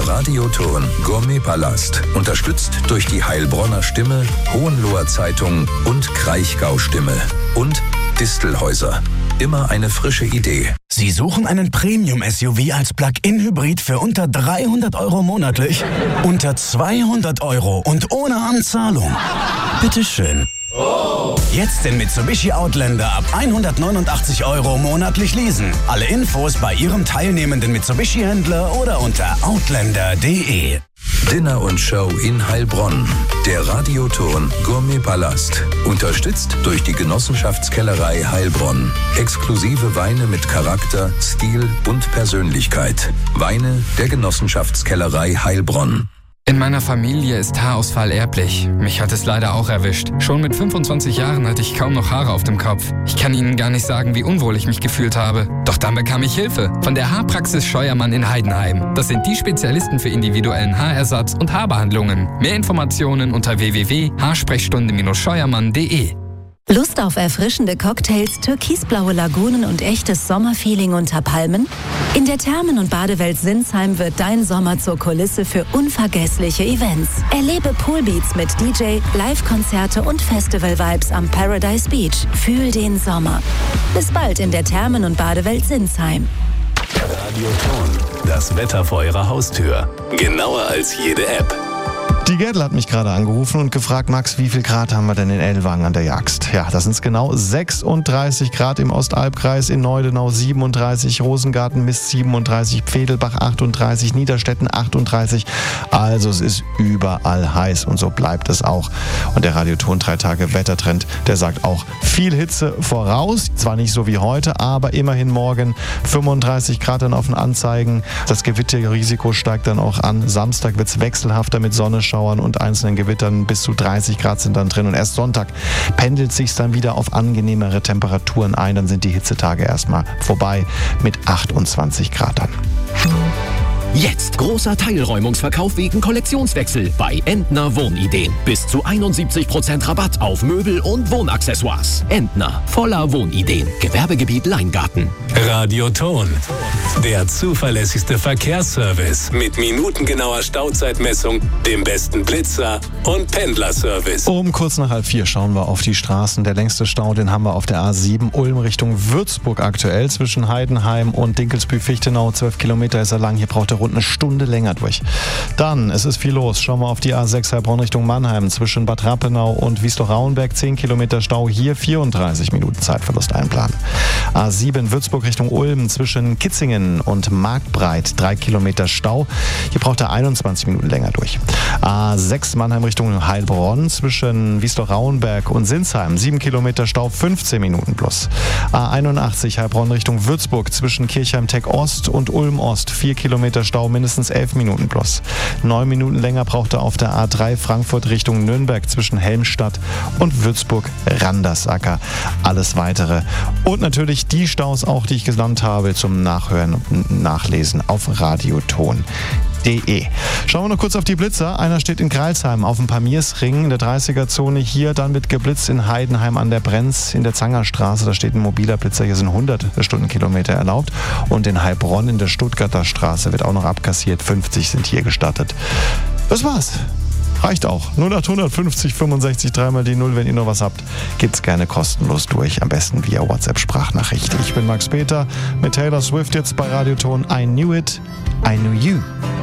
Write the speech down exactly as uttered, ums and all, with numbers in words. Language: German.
Der Radioton Gourmet-Palast. Unterstützt durch die Heilbronner Stimme, Hohenloher Zeitung und Kraichgau Stimme. Und Distelhäuser. Immer eine frische Idee. Sie suchen einen Premium-S U V als Plug-in-Hybrid für unter dreihundert Euro monatlich? Unter zweihundert Euro und ohne Anzahlung? Bitteschön. Oh. Jetzt den Mitsubishi Outlander ab hundertneunundachtzig Euro monatlich leasen. Alle Infos bei Ihrem teilnehmenden Mitsubishi-Händler oder unter outlander punkt de. Dinner und Show in Heilbronn. Der Radioton Gourmet-Palast. Unterstützt durch die Genossenschaftskellerei Heilbronn. Exklusive Weine mit Charakter, Stil und Persönlichkeit. Weine der Genossenschaftskellerei Heilbronn. In meiner Familie ist Haarausfall erblich. Mich hat es leider auch erwischt. Schon mit fünfundzwanzig Jahren hatte ich kaum noch Haare auf dem Kopf. Ich kann Ihnen gar nicht sagen, wie unwohl ich mich gefühlt habe. Doch dann bekam ich Hilfe von der Haarpraxis Scheuermann in Heidenheim. Das sind die Spezialisten für individuellen Haarersatz und Haarbehandlungen. Mehr Informationen unter w w w punkt haarsprechstunde Bindestrich scheuermann punkt de. Lust auf erfrischende Cocktails, türkisblaue Lagunen und echtes Sommerfeeling unter Palmen? In der Thermen- und Badewelt Sinsheim wird dein Sommer zur Kulisse für unvergessliche Events. Erlebe Poolbeats mit D J, Live-Konzerte und Festival-Vibes am Paradise Beach. Fühl den Sommer. Bis bald in der Thermen- und Badewelt Sinsheim. Radioton, das Wetter vor Ihrer Haustür. Genauer als jede App. Die Gerdl hat mich gerade angerufen und gefragt, Max, wie viel Grad haben wir denn in Ellwangen an der Jagst? Ja, das sind genau sechsunddreißig Grad im Ostalbkreis, in Neudenau siebenunddreißig, Rosengarten misst siebenunddreißig, Pfedelbach achtunddreißig, Niederstetten achtunddreißig. Also es ist überall heiß und so bleibt es auch. Und der Radioton drei Tage Wettertrend, der sagt auch viel Hitze voraus. Zwar nicht so wie heute, aber immerhin morgen fünfunddreißig Grad dann auf den Anzeigen. Das Gewitterrisiko steigt dann auch an. Samstag wird es wechselhafter mit Sonne, und einzelnen Gewittern, bis zu dreißig Grad sind dann drin. Und erst Sonntag pendelt sich dann wieder auf angenehmere Temperaturen ein. Dann sind die Hitzetage erstmal vorbei mit achtundzwanzig Grad dann. Jetzt großer Teilräumungsverkauf wegen Kollektionswechsel bei Entner Wohnideen. Bis zu einundsiebzig Prozent Rabatt auf Möbel und Wohnaccessoires. Entner, voller Wohnideen. Gewerbegebiet Leingarten. Radioton, der zuverlässigste Verkehrsservice mit minutengenauer Stauzeitmessung, dem besten Blitzer und Pendlerservice. Um kurz nach halb vier schauen wir auf die Straßen. Der längste Stau, den haben wir auf der A sieben Ulm Richtung Würzburg aktuell. Zwischen Heidenheim und Dinkelsbühl-Fichtenau. zwölf Kilometer ist er lang. Hier braucht er rund eine Stunde länger durch. Dann, es ist viel los. Schauen wir auf die A sechs Heilbronn Richtung Mannheim. Zwischen Bad Rappenau und Wiesloch-Rauenberg zehn Kilometer Stau. Hier vierunddreißig Minuten Zeitverlust einplanen. A sieben Würzburg Richtung Ulm. Zwischen Kitzingen und Marktbreit drei Kilometer Stau. Hier braucht er einundzwanzig Minuten länger durch. A sechs Mannheim Richtung Heilbronn. Zwischen Wiesloch-Rauenberg und Sinsheim sieben Kilometer Stau, fünfzehn Minuten plus. A einundachtzig Heilbronn Richtung Würzburg. Zwischen Kirchheim-Tech Ost und Ulm Ost vier Kilometer Stau, mindestens elf Minuten plus. Neun Minuten länger braucht er auf der A drei Frankfurt Richtung Nürnberg zwischen Helmstadt und Würzburg-Randersacker. Alles weitere. Und natürlich die Staus auch, die ich genannt habe, zum Nachhören und Nachlesen auf radioton punkt de. Schauen wir noch kurz auf die Blitzer. Einer steht in Greilsheim auf dem Pamiersring in der dreißiger-Zone. Hier dann wird geblitzt in Heidenheim an der Brenz in der Zangerstraße. Da steht ein mobiler Blitzer. Hier sind hundert Stundenkilometer erlaubt. Und in Heilbronn in der Stuttgarter Straße wird auch noch abkassiert. fünfzig sind hier gestattet. Das war's. Reicht auch. null acht fünfzig fünfundsechzig dreimal die null. Wenn ihr noch was habt, gibt's gerne kostenlos durch. Am besten via WhatsApp-Sprachnachricht. Ich bin Max Peter mit Taylor Swift jetzt bei Radioton. I knew it, I knew you.